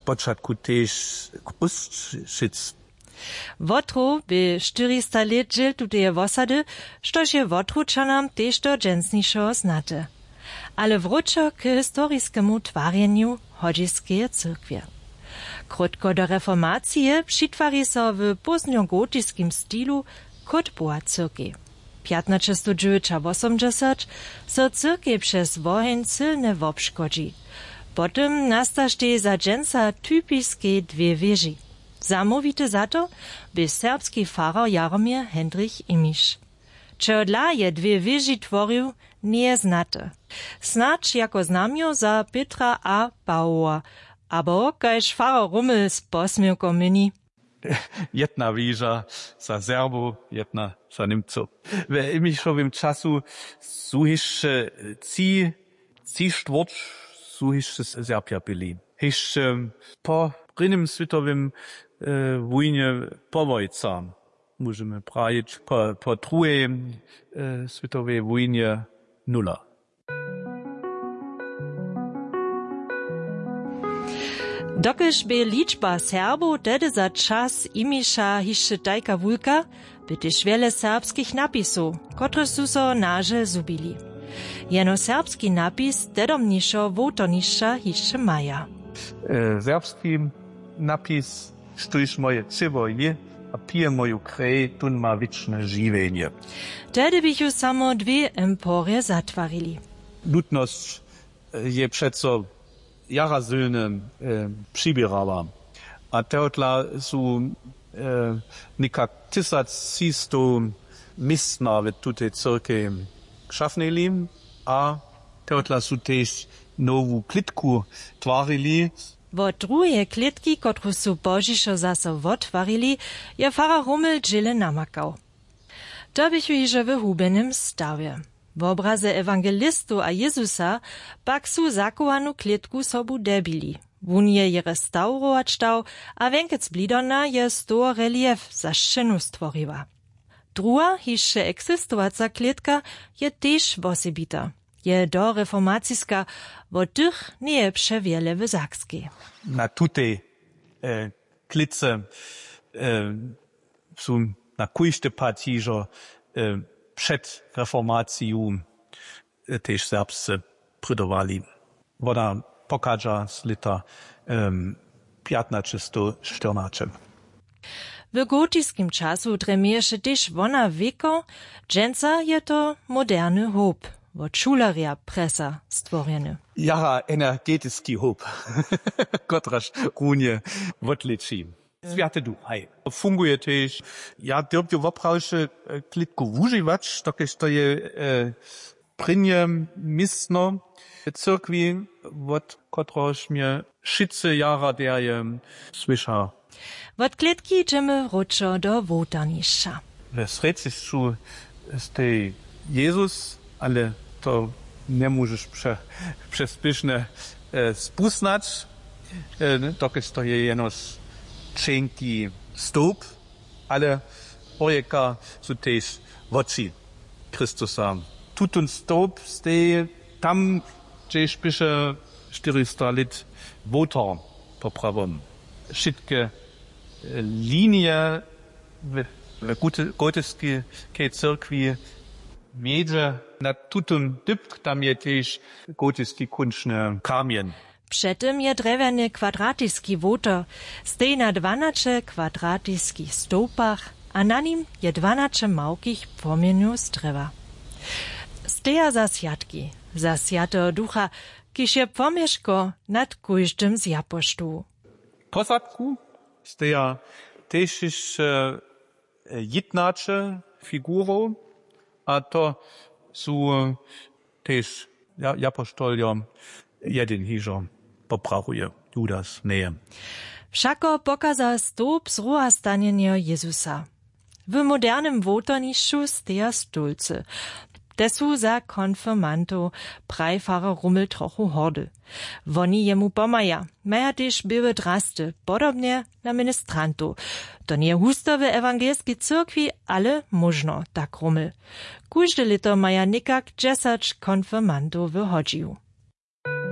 początku też Kruszczyc. Wotru by 400 lat żył tutaj w osady, štož je Wotručanom też do dżęsniejszego znate. Ale wróćo k historyjskiemu twarjenju Chodziskeje cyrkwie. Krótko do reformacji přitwari so w pozniogotiskim stylu Kotboa cyrkwi. 1580 so cyrkwi przez wojen silne wobszkodzi. Potem nastašte za dżęsa typiskie dwie wieży. Zamówite za to, by serbski farar Jaromir Hendrich Imiš. Če odla je dwie wieży tworil, nie znate. Snacz jako znamio za Petra a Pawła, abo kajż farar Rummel z posmiewką myni. Jedna wieża za Serbów, jedna za Niemców. W Imišovim czasu su jeszcze ci štvrć su jeszcze Serbia byli. Jeszcze po prvním světovém vojně povojca, můžeme pravit, po druhé světové vojně nula. Dokež by liczba Serbów tedy za czas Imiša hišće tajka wulka, by też wiele serbskich napisów, które su so naže zubili. Jeno serbski napis tedomnišo wotornišća hišće maja. Serbski napis, štož moje civo je, a pije moju krej, tun ma wieczne živenje. Tedy bych ju samo dwie emporie zatwarili. Ludność je přeco jara silne přibírala. A teotla su nikak 1600 mistna v tute cyrke kšafnili, a teotla su tež novu klitku tvarili. Wo drugie klitki, kotru su božišo zaso wotwarili, je farar Rummel džile namakał. To bych ju iże w hubenym stawie. W obraze ewangelistu a Jezusa pak su zakowanu klitku sobu debili. Wun je restaurować stał, a wenkec blidona je sto relief za ščenu stvoriła. Druga, hišće eksistovaca klitka, je tež wosebita. Je do reformacijska, wo tych nie przewiele w Sakskiej. Na tutej klitce su na kujšte partižo przed reformacją też serbscy prydowali. Woda pokaża z lata 1514. W gotiskim czasu dremieše też wona wieko, dżęca je to moderny hop, wo čularja presa stworjeny. Jara energetyczki hop, kotraż runie wotliczy. Święty Duch, hej. Funguje też, ja dobię woprawszy klitku używać, tokeż to je prynie misno cyrkwi, wot kotraż mnie 6 jara der je słysza. Wot klitki idziemy ruczo do wotornišća. W sredstvju stej Jezus, ale to nie możesz przespyszne spusnać, tokeż to je jenos cienki stop, ale ojeka su też woči Chrystusa. Tutun stop stej tam, gdzieś pisze 400 lat wotor poprawom. Wszystkie linie w gotyskiej cyrkwi miedze na tutum dypk, tam je też gotyski kunczny kamień. Przedtem je drewniany kwadratyski wotor, stej na 12 kwadratyskich stopach, a na nim je 12 małkich płomieniów z drzewa. Steja za Świętego Ducha, kiż je pomieszko nad każdym z japosztu. Posadku steja też jednacze figurą, a to su też japoštoljo jeden hižo poprahuje Judas neje. Všako pokaza stop zroa stanjenja Jezusa. W modernym wotornišću steja stolce. Te su za konfirmantów prajfarer Rummel trochu horde. Woni jemu pomaja, maja też były drasty, podobnie na ministrantu. To nie husto w ewangelskiej cyrkwi, ale można, tak Rummel. Każde lito maja nikak 10 konfirmantów wychodził.